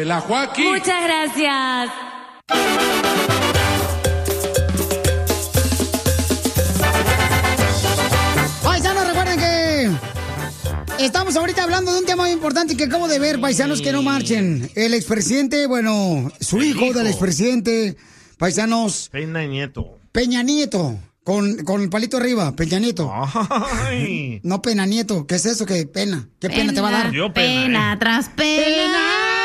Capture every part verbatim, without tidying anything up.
de la Joaquín. Muchas gracias. Paisanos, recuerden que estamos ahorita hablando de un tema muy importante que acabo de ver, paisanos, que no marchen. El expresidente, bueno, su hijo, hijo del expresidente, paisanos. Peña Nieto. Peña Nieto. Con, con el palito arriba, Peña Nieto. Ay. No, Pena Nieto. ¿Qué es eso? ¿Qué pena? ¿Qué pena, pena te va a dar? Yo pena, pena eh. tras pena.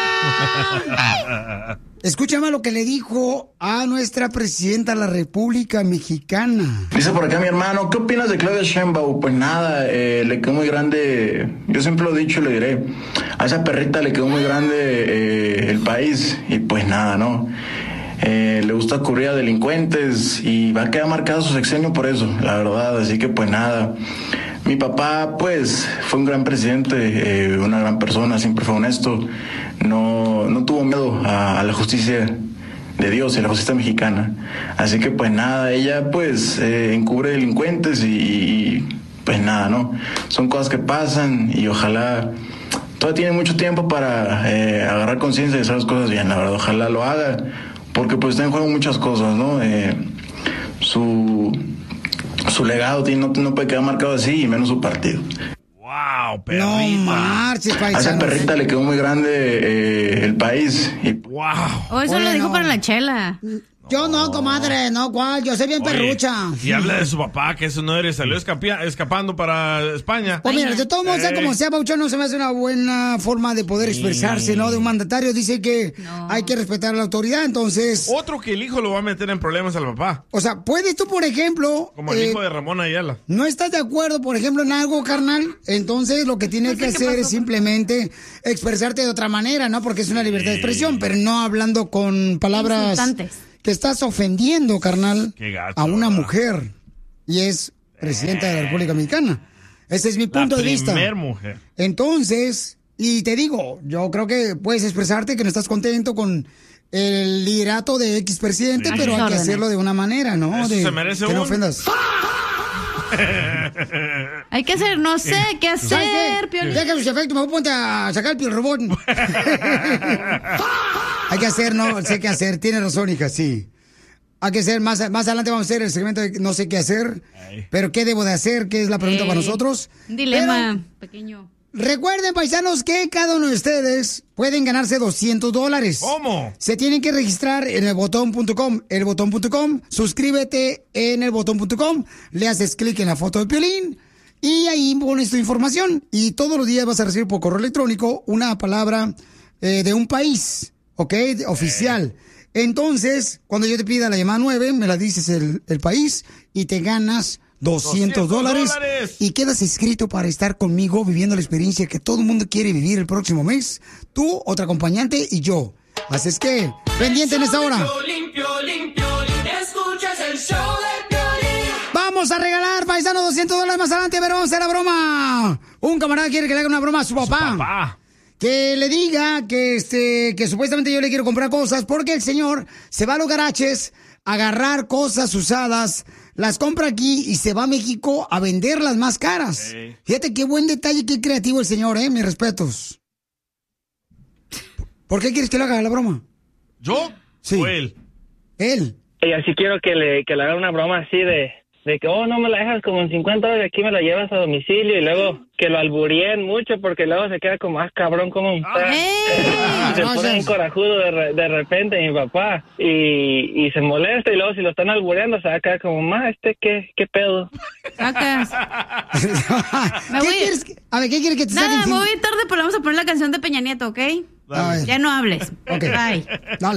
pena. Escúchame lo que le dijo a nuestra presidenta de la República Mexicana. Dice por acá mi hermano, ¿qué opinas de Claudia Sheinbaum? Pues nada, eh, le quedó muy grande, yo siempre lo he dicho y le diré, a esa perrita le quedó muy grande eh, el país y pues nada, ¿no? Eh, le gusta cubrir a delincuentes y va a quedar marcado su sexenio por eso, la verdad, así que pues nada. Mi papá pues fue un gran presidente, eh, una gran persona, siempre fue honesto, no, no tuvo miedo a, a la justicia de Dios y la justicia mexicana, así que pues nada, ella pues eh, encubre delincuentes y, y pues nada, ¿no? Son cosas que pasan y ojalá... Todavía tiene mucho tiempo para eh, agarrar conciencia de hacer las cosas bien, la verdad, ojalá lo haga. Porque pues está en juego muchas cosas, ¿no? Eh, su, su legado tiene, no, no puede quedar marcado así, y menos su partido. ¡Wow, perrita! No marches, paisanos. A esa perrita le quedó muy grande eh, el país. Y... ¡Wow! Oh, eso Oye, lo dijo no. para la chela. Yo no, comadre, no, ¿cuál? Yo soy bien Oye, perrucha. Y habla de su papá, que eso no eres, salió escapia, escapando para España. Pues mira, de todo modo, sea Eh. como sea, Pauchón, no se me hace una buena forma de poder expresarse, ¿no? De un mandatario dice que no. hay que respetar a la autoridad, entonces... Otro que el hijo lo va a meter en problemas al papá. O sea, ¿puedes tú, por ejemplo... Como el eh, hijo de Ramón Ayala. ¿No estás de acuerdo, por ejemplo, en algo, carnal? Entonces, lo que tienes no sé que hacer pasó, es simplemente expresarte de otra manera, ¿no? Porque es una libertad sí. de expresión, pero no hablando con palabras... Insultantes. Que estás ofendiendo, carnal, gacho, a una ¿verdad? mujer. Y es presidenta eh. de la República Mexicana. Ese es mi punto la de vista. Primer mujer. Entonces, y te digo, yo creo que puedes expresarte que no estás contento con el liderato de X presidente, sí. pero hay que hacerlo de una manera, ¿no? Eso de, se merece que un... no ofendas. Hay que hacer, no sé qué hacer, Piolín. Deja sus efectos, me voy a ponte a sacar el Piol Robot. Hay que hacer, no sé qué hacer. Tiene razón, hija, sí. Hay que hacer, más, más adelante vamos a hacer el segmento de no sé qué hacer. Ay. Pero qué debo de hacer, qué es la pregunta Ey. para nosotros. Un dilema pero, pequeño. Recuerden, paisanos, que cada uno de ustedes pueden ganarse doscientos dólares. ¿Cómo? Se tienen que registrar en el botón punto com, el botón punto com, suscríbete en el botón punto com, le haces clic en la foto de Piolín y ahí pones tu información. Y todos los días vas a recibir por correo electrónico una palabra eh, de un país, ¿ok? Oficial. Entonces, cuando yo te pida la llamada nueve, me la dices el, el país y te ganas doscientos dólares y quedas inscrito para estar conmigo viviendo la experiencia que todo el mundo quiere vivir el próximo mes. Tú, otro acompañante y yo. Así es que, pendiente en esta hora. Piolín, Piolín, Piolín, escuchas el show de Piolín. Vamos a regalar, paisano, doscientos dólares más adelante, pero vamos a hacer la broma. Un camarada quiere que le haga una broma a su papá. Su papá. Que le diga que este que supuestamente yo le quiero comprar cosas porque el señor se va a los garajes a agarrar cosas usadas, las compra aquí y se va a México a venderlas más caras. Hey. Fíjate qué buen detalle, qué creativo el señor, eh, mis respetos. ¿Por qué quieres que le haga la broma? ¿Yo? Sí. ¿O él? Él. Y así quiero que le, que le haga una broma así de, de que, oh, no me la dejas como en cincuenta dólares, aquí me la llevas a domicilio y luego que lo alburíen mucho porque luego se queda como más cabrón como un ah, hey. Se pone un corajudo de, re, de repente mi papá y, y se molesta y luego si lo están albureando se va a quedar como, más este, ¿qué, qué pedo? Sacas. ¿Qué quieres? A ver, ¿qué quieres que te saquen? Nada, me voy a ir tarde, pero vamos a poner la canción de Peña Nieto, ¿ok? Dale. Ya no hables. Ok. Bye. Dale.